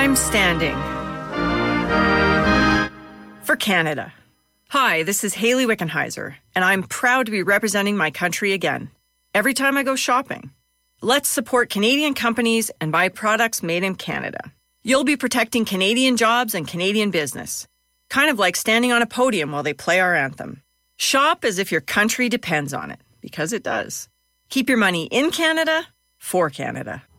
I'm standing for Canada. Hi, this is Hayley Wickenheiser, and I'm proud to be representing my country again. Every time I go shopping, let's support Canadian companies and buy products made in Canada. You'll be protecting Canadian jobs and Canadian business, kind of like standing on a podium while they play our anthem. Shop as if your country depends on it, because it does. Keep your money in Canada, for Canada.